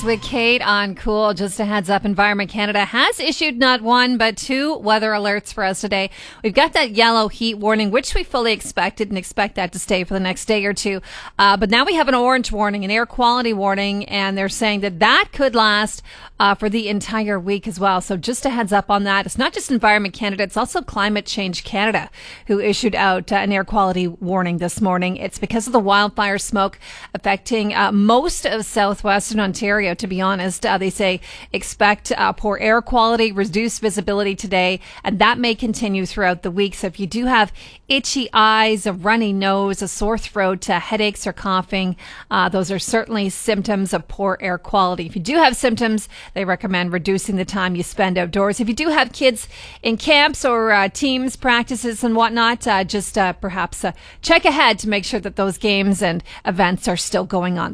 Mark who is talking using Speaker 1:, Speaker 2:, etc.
Speaker 1: With Kate on Cool, just a heads up, Environment Canada has issued not one, but two weather alerts for us today. We've got that yellow heat warning, which we fully expected and expect that to stay for the next day or two. But now we have an orange warning, an air quality warning, and they're saying that could last for the entire week as well. So just a heads up on that. It's not just Environment Canada, it's also Climate Change Canada who issued out an air quality warning this morning. It's because of the wildfire smoke affecting most of southwestern Ontario. To be honest, they say expect poor air quality, reduced visibility today, and that may continue throughout the week. So if you do have itchy eyes, a runny nose, a sore throat, headaches or coughing, those are certainly symptoms of poor air quality. If you do have symptoms, they recommend reducing the time you spend outdoors. If you do have kids in camps or teams, practices and whatnot, just perhaps check ahead to make sure that those games and events are still going on.